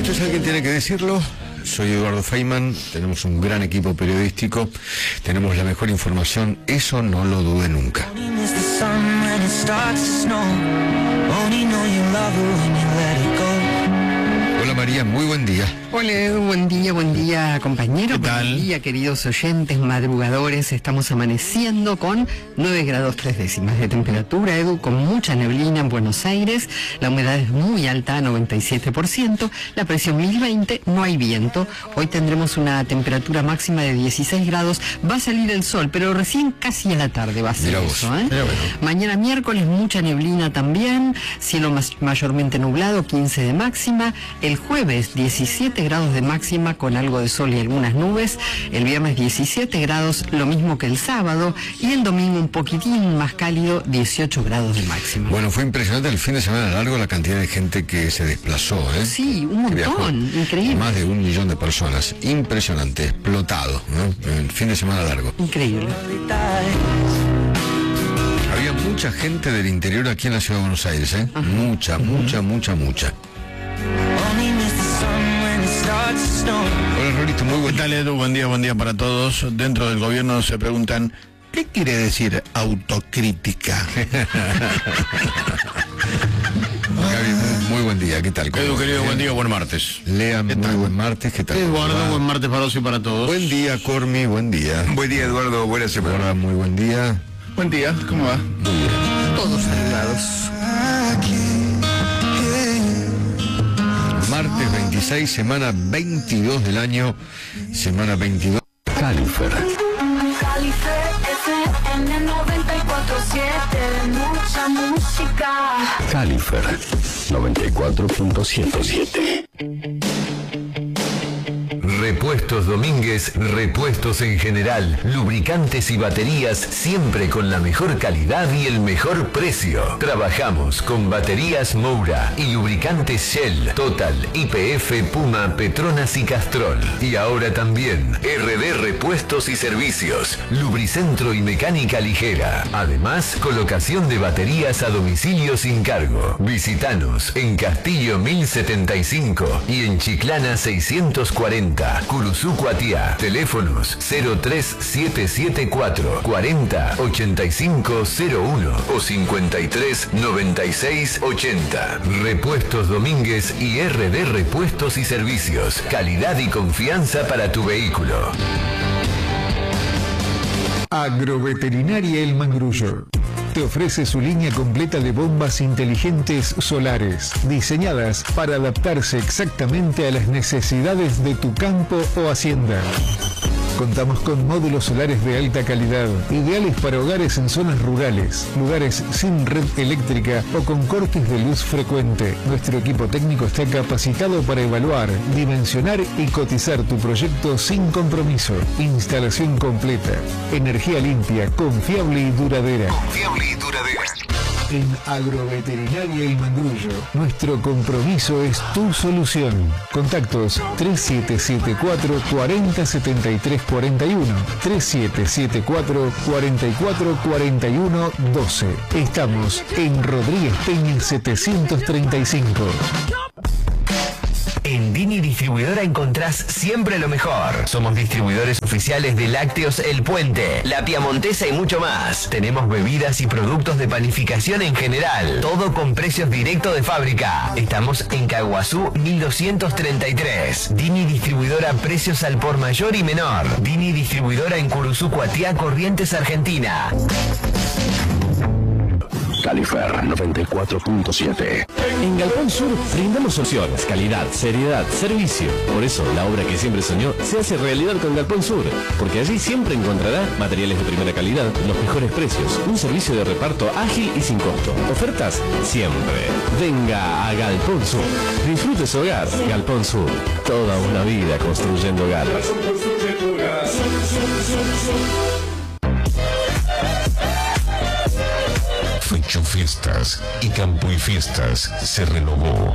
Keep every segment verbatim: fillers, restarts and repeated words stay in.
esto es Alguien tiene que decirlo. Soy Eduardo Feynman, tenemos un gran equipo periodístico, tenemos la mejor información, eso no lo dude nunca. Hola María, muy buen día. Hola Edu, buen día, buen día compañero. ¿Qué tal? Buen día queridos oyentes, madrugadores. Estamos amaneciendo con nueve grados tres décimas de temperatura, Edu, con mucha neblina en Buenos Aires. La humedad es muy alta, noventa y siete por ciento. La presión mil veinte, no hay viento. Hoy tendremos una temperatura máxima de dieciséis grados. Va a salir el sol, pero recién casi a la tarde va a ser Mira eso, vos. ¿eh? Mira, bueno. Mañana miércoles mucha neblina también. Cielo mas- mayormente nublado, quince de máxima. El jueves diecisiete grados de máxima con algo de sol y algunas nubes. El viernes diecisiete grados, lo mismo que el sábado. Y el domingo un poquitín más cálido, dieciocho grados de máxima. Bueno, fue impresionante el fin de semana largo la cantidad de gente que se desplazó, ¿eh? Sí, un Que viajó. montón, increíble. Más de un millón de personas, impresionante, explotado, ¿no? El fin de semana largo. Increíble. Había mucha gente del interior aquí en la ciudad de Buenos Aires, ¿eh? Ajá. Mucha, mucha, mucha, mucha. Hola Rolito, muy ¿Qué buen tal, Edu? Buen día, buen día para todos. Dentro del gobierno se preguntan, ¿qué quiere decir autocrítica? Gaby, muy, muy buen día, ¿qué tal? ¿Cómo Edu, va? querido, Bien. buen día, buen martes. Lea, ¿Qué muy tal? buen martes, ¿qué tal? Eduardo, ¿Cómo va? buen martes para vos y para todos. Buen día, Cormi, buen día. Buen día, Eduardo. Buena semana. Hola, muy buen día. Buen día, ¿cómo va? Muy bien. Todos saludados. Martes veintiséis, semana veintidós del año, semana veintidós. Califer. Calife F M noventa y cuatro siete, mucha música. Califer noventa y cuatro punto siete. Repuestos Domínguez, repuestos en general, lubricantes y baterías, siempre con la mejor calidad y el mejor precio. Trabajamos con baterías Moura y lubricantes Shell, Total, Y P F, Puma, Petronas y Castrol. Y ahora también R D Repuestos y Servicios, Lubricentro y Mecánica Ligera. Además, colocación de baterías a domicilio sin cargo. Visítanos en Castillo mil setenta y cinco y en Chiclana seiscientos cuarenta. Curuzú Cuatiá. Teléfonos cero tres siete siete cuatro cuarenta ochenta y cinco cero uno o cincuenta y tres noventa y seis ochenta. Repuestos Domínguez y R D Repuestos y Servicios. Calidad y confianza para tu vehículo. Agroveterinaria El Mangrullo te ofrece su línea completa de bombas inteligentes solares, diseñadas para adaptarse exactamente a las necesidades de tu campo o hacienda. Contamos con módulos solares de alta calidad, ideales para hogares en zonas rurales, lugares sin red eléctrica o con cortes de luz frecuente. Nuestro equipo técnico está capacitado para evaluar, dimensionar y cotizar tu proyecto sin compromiso. Instalación completa, energía limpia, confiable y duradera. Confiable y duradera. En Agroveterinaria El Mangrullo, nuestro compromiso es tu solución. Contactos tres siete siete cuatro cuarenta setenta y tres cuarenta y uno, tres siete siete cuatro cuarenta y cuatro cuarenta y uno doce. Estamos en Rodríguez Peña setecientos treinta y cinco. En Dini Distribuidora encontrás siempre lo mejor. Somos distribuidores oficiales de Lácteos El Puente, La Piamontesa y mucho más. Tenemos bebidas y productos de panificación en general. Todo con precios directos de fábrica. Estamos en Caguazú mil doscientos treinta y tres. Dini Distribuidora, precios al por mayor y menor. Dini Distribuidora en Curuzú, Cuatiá, Corrientes, Argentina. Califer noventa y cuatro punto siete. En Galpón Sur brindamos soluciones, calidad, seriedad, servicio. Por eso la obra que siempre soñó se hace realidad con Galpón Sur, porque allí siempre encontrará materiales de primera calidad, los mejores precios, un servicio de reparto ágil y sin costo. Ofertas siempre. Venga a Galpón Sur. Disfrute su hogar. Galpón Sur. Toda una vida construyendo hogares. Fecho Fiestas y Campo y Fiestas se renovó.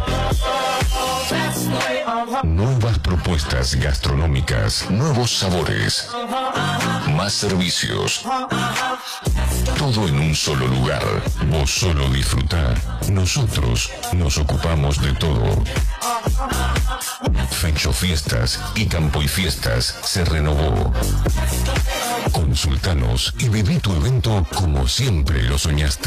Nuevas propuestas gastronómicas, nuevos sabores, más servicios. Todo en un solo lugar. Vos solo disfrutá. Nosotros nos ocupamos de todo. Fecho Fiestas y Campo y Fiestas se renovó. Consultanos y viví tu evento como siempre lo soñaste.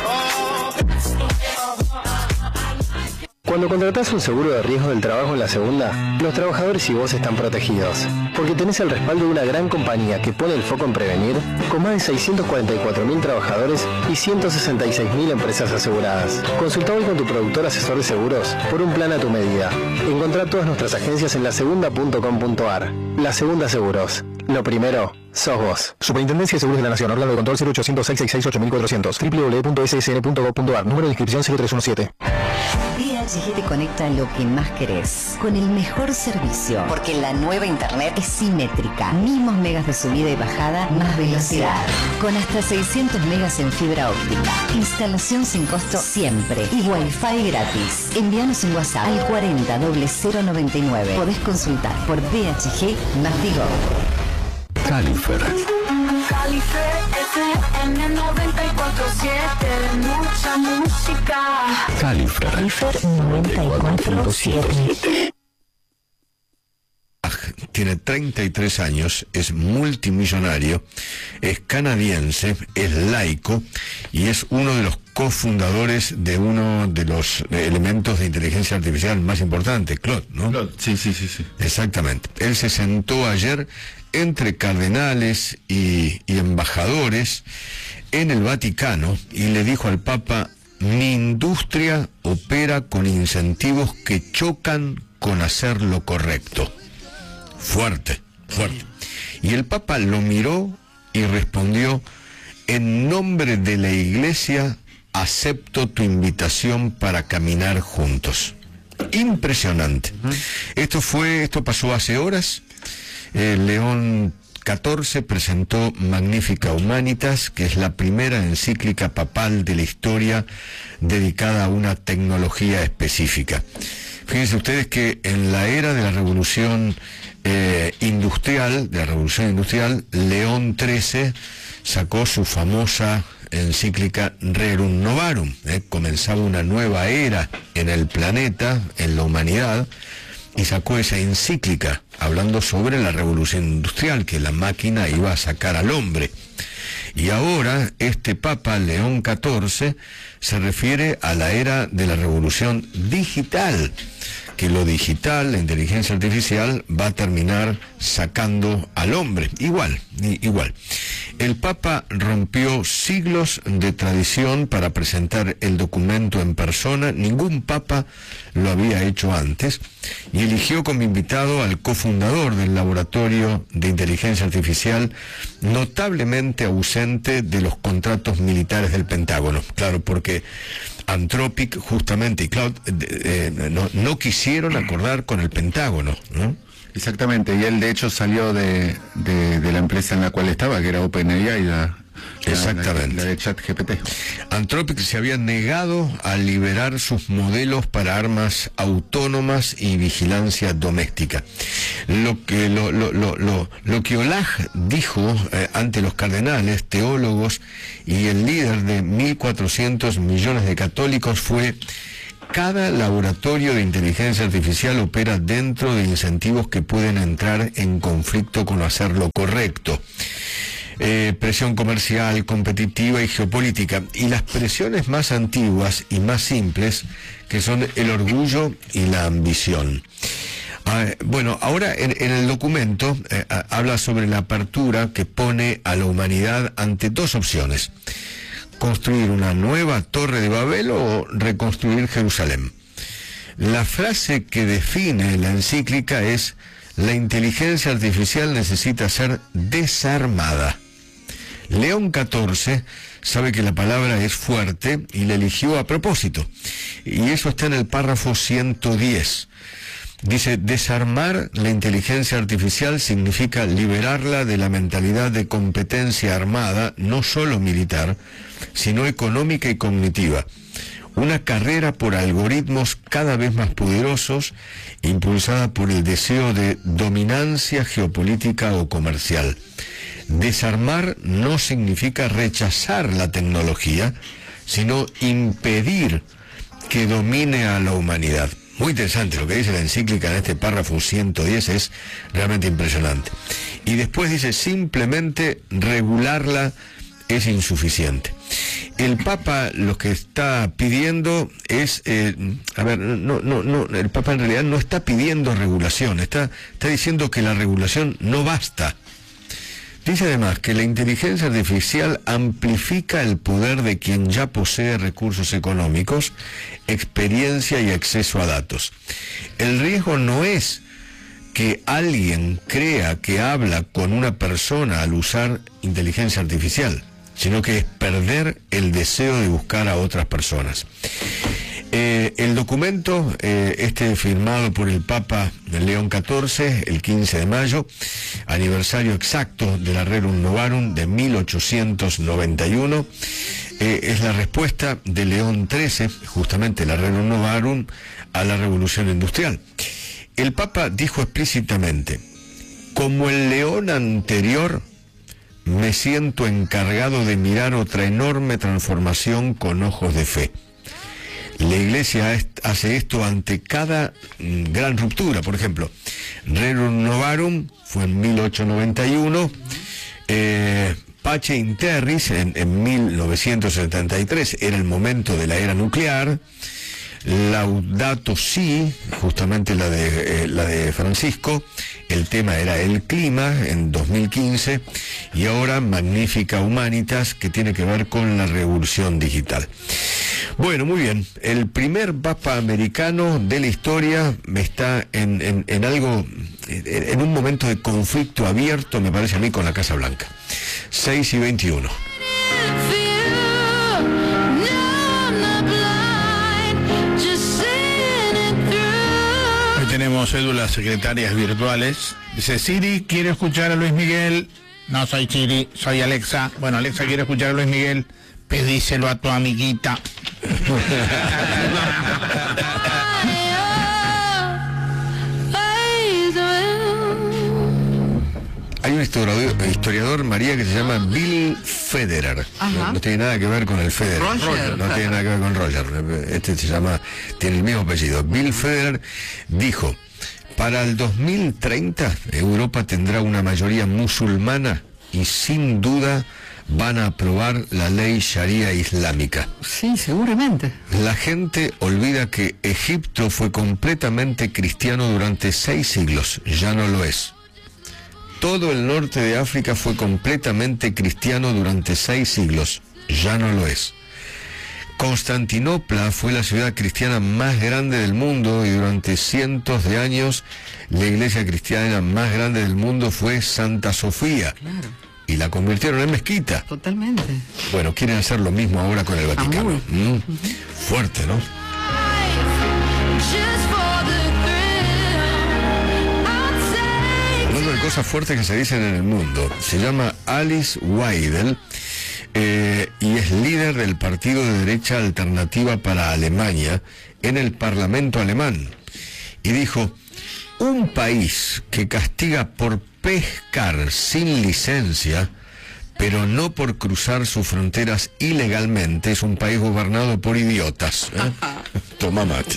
Cuando contratás un seguro de riesgo del trabajo en la segunda, los trabajadores y vos están protegidos, porque tenés el respaldo de una gran compañía que pone el foco en prevenir, con más de seiscientos cuarenta y cuatro mil trabajadores y ciento sesenta y seis mil empresas aseguradas. Consulta hoy con tu productor asesor de seguros por un plan a tu medida. Encontrá todas nuestras agencias en la segunda punto com punto a r. La Segunda Seguros. Lo primero, sos vos. Superintendencia de Seguros de la Nación. Órgano de control cero ochocientos seis seis seis ocho mil cuatrocientos. doble u doble u doble u punto s s n punto gov punto a r. Número de inscripción cero tres uno siete. D H G te conecta lo que más querés, con el mejor servicio, porque la nueva internet es simétrica. Mismos megas de subida y bajada, más velocidad. Con hasta seiscientos megas en fibra óptica. Instalación sin costo siempre. Y Wi-Fi gratis. Envíanos un WhatsApp al cuarenta cero cero noventa y nueve. Podés consultar por D H G más Digo. Califer. Califer F M noventa y cuatro siete, mucha música. Califer. Califer noventa y cuatro siete. Tiene treinta y tres años, es multimillonario, es canadiense, es laico y es uno de los cofundadores de uno de los elementos de inteligencia artificial más importantes, Claude, ¿no? Claude, sí, sí, sí, sí. Exactamente. Él se sentó ayer entre cardenales y, y embajadores en el Vaticano y le dijo al Papa: mi industria opera con incentivos que chocan con hacer lo correcto. Fuerte, fuerte. Y el Papa lo miró y respondió: en nombre de la Iglesia acepto tu invitación para caminar juntos. Impresionante. Uh-huh. Esto fue, esto pasó hace horas. Eh, León catorce presentó Magnifica Humanitas, que es la primera encíclica papal de la historia dedicada a una tecnología específica. Fíjense ustedes que en la era de la revolución eh, industrial, de la revolución industrial, León trece sacó su famosa encíclica Rerum Novarum. Eh, comenzaba una nueva era en el planeta, en la humanidad, y sacó esa encíclica hablando sobre la revolución industrial, que la máquina iba a sacar al hombre. Y ahora este Papa León catorce se refiere a la era de la revolución digital, que lo digital, la inteligencia artificial, va a terminar sacando al hombre. Igual, igual. El Papa rompió siglos de tradición para presentar el documento en persona. Ningún Papa lo había hecho antes. Y eligió como invitado al cofundador del laboratorio de inteligencia artificial, notablemente ausente de los contratos militares del Pentágono. Claro, porque Anthropic justamente y Claude eh, eh, no, no quisieron acordar con el Pentágono, ¿no? Exactamente, y él de hecho salió de, de, de la empresa en la cual estaba, que era OpenAI, la, Exactamente. La, la de ChatGPT. Anthropic se había negado a liberar sus modelos para armas autónomas y vigilancia doméstica. Lo que lo, lo, lo, lo, lo que Olaj dijo eh, ante los cardenales, teólogos y el líder de mil cuatrocientos millones de católicos fue: cada laboratorio de inteligencia artificial opera dentro de incentivos que pueden entrar en conflicto con hacer lo correcto. Eh, presión comercial, competitiva y geopolítica. Y las presiones más antiguas y más simples, que son el orgullo y la ambición. Ah, bueno, ahora en, en el documento eh, habla sobre la apertura que pone a la humanidad ante dos opciones: construir una nueva Torre de Babel o reconstruir Jerusalén. La frase que define la encíclica es: la inteligencia artificial necesita ser desarmada. León catorce sabe que la palabra es fuerte y la eligió a propósito. Y eso está en el párrafo ciento diez. Dice: desarmar la inteligencia artificial significa liberarla de la mentalidad de competencia armada, no solo militar, sino económica y cognitiva. Una carrera por algoritmos cada vez más poderosos, impulsada por el deseo de dominancia geopolítica o comercial. Desarmar no significa rechazar la tecnología, sino impedir que domine a la humanidad. Muy interesante lo que dice la encíclica en este párrafo ciento diez, es realmente impresionante. Y después dice, simplemente regularla es insuficiente. El Papa lo que está pidiendo es, eh, a ver, no, no, no, el Papa en realidad no está pidiendo regulación, está, está diciendo que la regulación no basta. Dice además que la inteligencia artificial amplifica el poder de quien ya posee recursos económicos, experiencia y acceso a datos. El riesgo no es que alguien crea que habla con una persona al usar inteligencia artificial, sino que es perder el deseo de buscar a otras personas. Eh, el documento, eh, este firmado por el Papa León catorce, el quince de mayo, aniversario exacto de la Rerum Novarum de mil ochocientos noventa y uno, eh, es la respuesta de León trece, justamente la Rerum Novarum, a la Revolución Industrial. El Papa dijo explícitamente, como el león anterior, me siento encargado de mirar otra enorme transformación con ojos de fe. La Iglesia hace esto ante cada gran ruptura. Por ejemplo, Rerum Novarum fue en mil ochocientos noventa y uno, eh, Pace in Terris en, en mil novecientos setenta y tres, era el momento de la era nuclear. Laudato Si, justamente la de, eh, la de Francisco, el tema era el clima en dos mil quince, y ahora Magnifica Humanitas, que tiene que ver con la revolución digital. Bueno, muy bien, el primer papa americano de la historia está en, en, en algo, en, en un momento de conflicto abierto, me parece a mí, con la Casa Blanca. seis y veintiuno. Tenemos cédulas secretarias virtuales. Dice, Siri, quiero escuchar a Luis Miguel. No soy Siri, soy Alexa. Bueno, Alexa quiere escuchar a Luis Miguel. Pedíselo a tu amiguita. Hay un historiador, historiador, María, que se llama Bill Federer. No, no tiene nada que ver con el Federer. Roger. No tiene nada que ver con Roger. Este se llama, tiene el mismo apellido. Bill Federer dijo, para el dos mil treinta Europa tendrá una mayoría musulmana y sin duda van a aprobar la ley Sharia islámica. Sí, seguramente. La gente olvida que Egipto fue completamente cristiano durante seis siglos. Ya no lo es. Todo el norte de África fue completamente cristiano durante seis siglos. Ya no lo es. Constantinopla fue la ciudad cristiana más grande del mundo y durante cientos de años la iglesia cristiana más grande del mundo fue Santa Sofía. Claro. Y la convirtieron en mezquita. Totalmente. Bueno, quieren hacer lo mismo ahora con el Vaticano. ¿Mm? Uh-huh. Fuerte, ¿no? Hablando de cosas fuertes que se dicen en el mundo, se llama Alice Weidel eh, y es líder del partido de derecha Alternativa para Alemania en el Parlamento alemán. Y dijo, un país que castiga por pescar sin licencia, pero no por cruzar sus fronteras ilegalmente, es un país gobernado por idiotas. ¿eh? Toma mate.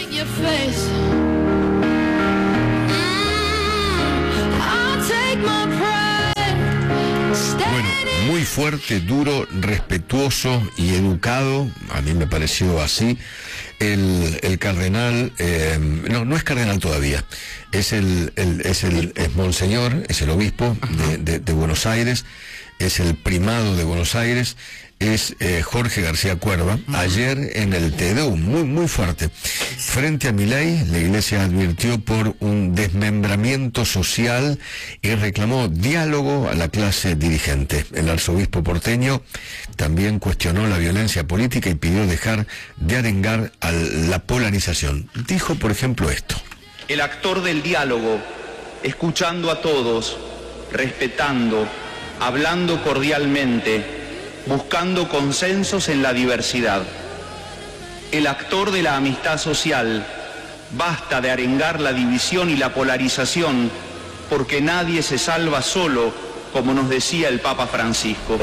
Bueno, muy fuerte, duro, respetuoso y educado, a mí me pareció así, el, el cardenal, eh, no, no es cardenal todavía, es el, el, es el es monseñor, es el obispo de, de, de Buenos Aires, es el primado de Buenos Aires, es eh, Jorge García Cuerva. Ayer en el Te Deum, muy muy fuerte, frente a Milei, la iglesia advirtió por un desmembramiento social y reclamó diálogo a la clase dirigente. El arzobispo porteño también cuestionó la violencia política y pidió dejar de arengar a la polarización. Dijo, por ejemplo, esto: el actor del diálogo, escuchando a todos, respetando, hablando cordialmente, buscando consensos en la diversidad. El actor de la amistad social, basta de arengar la división y la polarización, porque nadie se salva solo, como nos decía el Papa Francisco.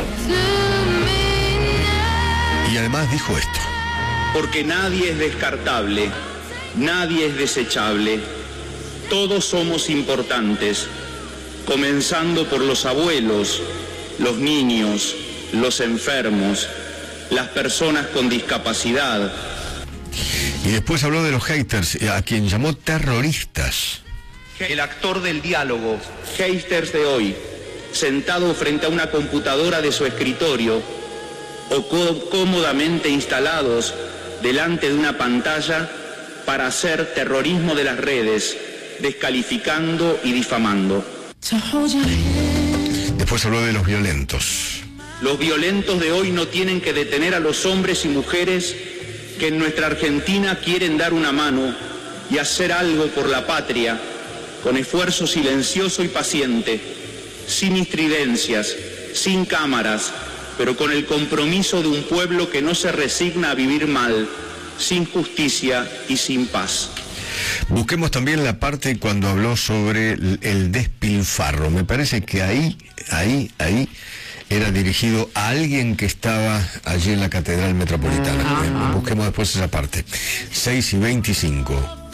Y además dijo esto: porque nadie es descartable, Nadie es desechable. Todos somos importantes, comenzando por los abuelos, los niños, los enfermos, las personas con discapacidad. Y después habló de los haters, a quien llamó terroristas. El actor del diálogo, haters de hoy, sentado frente a una computadora de su escritorio o cómodamente instalados delante de una pantalla para hacer terrorismo de las redes, descalificando y difamando. Después habló de los violentos. Los violentos de hoy no tienen que detener a los hombres y mujeres que en nuestra Argentina quieren dar una mano y hacer algo por la patria, con esfuerzo silencioso y paciente, sin estridencias, sin cámaras, pero con el compromiso de un pueblo que no se resigna a vivir mal, sin justicia y sin paz. Busquemos también la parte cuando habló sobre el despilfarro. Me parece que ahí, ahí, ahí era dirigido a alguien que estaba allí en la Catedral Metropolitana. Busquemos después esa parte. seis y veinticinco.